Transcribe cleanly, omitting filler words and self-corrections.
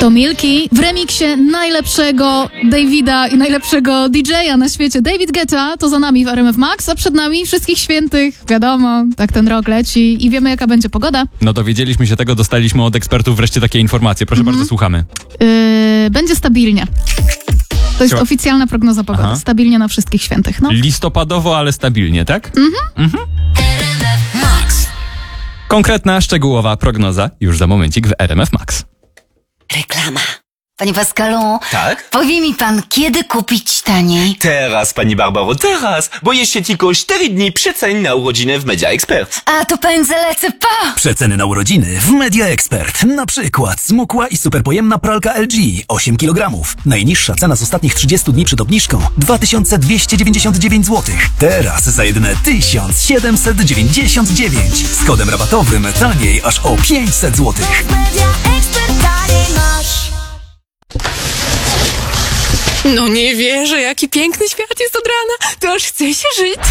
To Milky w remiksie najlepszego Davida i najlepszego DJ-a na świecie. David Guetta to za nami w RMF Max, a przed nami Wszystkich Świętych. Wiadomo, tak ten rok leci i wiemy, jaka będzie pogoda. No dowiedzieliśmy się tego, dostaliśmy od ekspertów wreszcie takie informacje. Proszę bardzo, słuchamy. Będzie stabilnie. To jest oficjalna prognoza pogody. Aha. Stabilnie na Wszystkich Świętych. No. Listopadowo, ale stabilnie, tak? Konkretna, szczegółowa prognoza już za momencik w RMF Max. Reklama. Panie Pascalu, Tak? powie mi pan, kiedy kupić taniej? Teraz, pani Barbaro, teraz! Bo jeszcze tylko 4 dni przecen na urodziny w Media Expert. A to pędzę lecę, pa! Przeceny na urodziny w Media Expert. Na przykład smukła i superpojemna pralka LG 8 kg. Najniższa cena z ostatnich 30 dni przed obniżką 2299 zł. Teraz za jedyne 1799. Z kodem rabatowym taniej aż o 500 zł. Media Expert taniej masz. No nie wierzę, jaki piękny świat jest od rana. To aż chce się żyć.